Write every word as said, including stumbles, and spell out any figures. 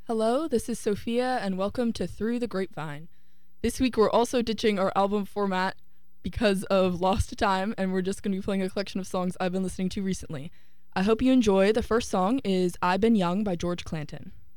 Hello, this is Sophia, and welcome to Through the Grapevine. This week we're also ditching our album format because of Lost to Time, and we're just going to be playing a collection of songs I've been listening to recently. I hope you enjoy. The first song is I've Been Young by George Clanton.